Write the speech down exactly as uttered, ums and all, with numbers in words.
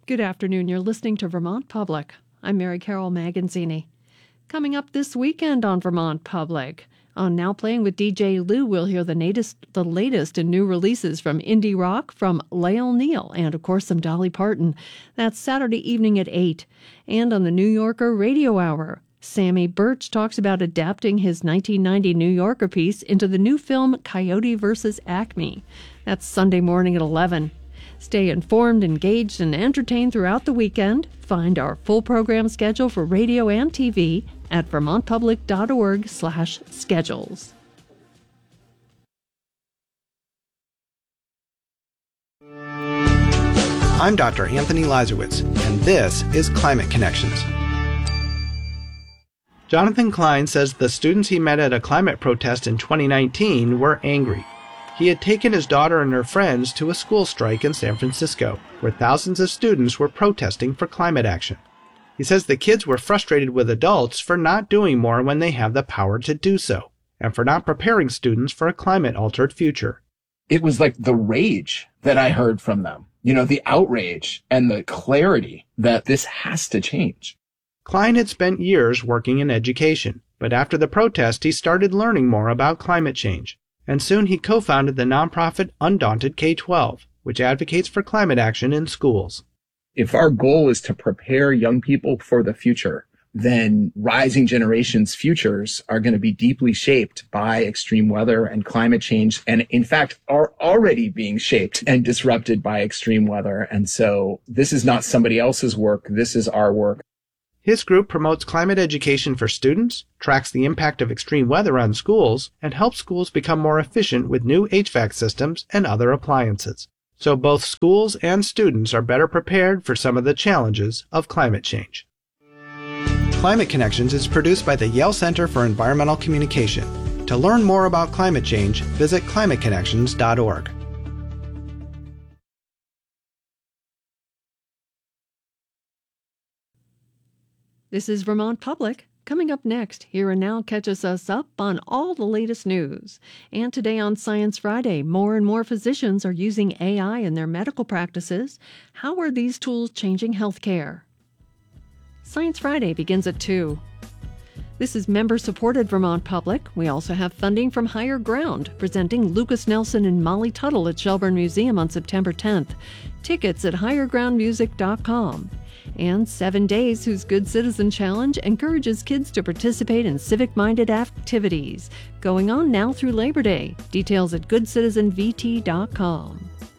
Good afternoon. You're listening to Vermont Public. I'm Mary Carol Magazzini. Coming up this weekend on Vermont Public, on Now Playing with D J Lou, we'll hear the latest, the latest in new releases from indie rock from Lael Neal and, of course, some Dolly Parton. That's Saturday evening at eight. And on the New Yorker Radio Hour, Sammy Birch talks about adapting his nineteen ninety New Yorker piece into the new film Coyote versus Acme. That's Sunday morning at eleven. Stay informed, engaged, and entertained throughout the weekend. Find our full program schedule for radio and T V at vermontpublic.org slash schedules. I'm Doctor Anthony Lazarowitz, and this is Climate Connections. Jonathan Klein says the students he met at a climate protest in twenty nineteen were angry. He had taken his daughter and her friends to a school strike in San Francisco, where thousands of students were protesting for climate action. He says the kids were frustrated with adults for not doing more when they have the power to do so, and for not preparing students for a climate-altered future. It was like the rage that I heard from them, you know, the outrage and the clarity that this has to change. Klein had spent years working in education, but after the protest he started learning more about climate change. And soon he co-founded the nonprofit Undaunted K twelve, which advocates for climate action in schools. If our goal is to prepare young people for the future, then rising generations' futures are going to be deeply shaped by extreme weather and climate change, and in fact are already being shaped and disrupted by extreme weather. And so this is not somebody else's work, this is our work. His group promotes climate education for students, tracks the impact of extreme weather on schools, and helps schools become more efficient with new H V A C systems and other appliances. So both schools and students are better prepared for some of the challenges of climate change. Climate Connections is produced by the Yale Center for Environmental Communication. To learn more about climate change, visit climate connections dot org. This is Vermont Public. Coming up next, Here and Now catches us up on all the latest news. And today on Science Friday, more and more physicians are using A I in their medical practices. How are these tools changing healthcare? Science Friday begins at two. This is member-supported Vermont Public. We also have funding from Higher Ground, presenting Lucas Nelson and Molly Tuttle at Shelburne Museum on September tenth. Tickets at higher ground music dot com. And Seven Days Whose Good Citizen Challenge encourages kids to participate in civic-minded activities, going on now through Labor Day. Details at good citizen v t dot com.